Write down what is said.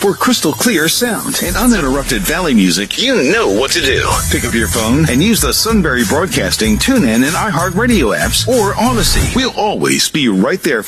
For crystal clear sound and uninterrupted Valley music, you know what to do. Pick up your phone and use the Sunbury Broadcasting TuneIn and iHeartRadio apps or Odyssey. We'll always be right there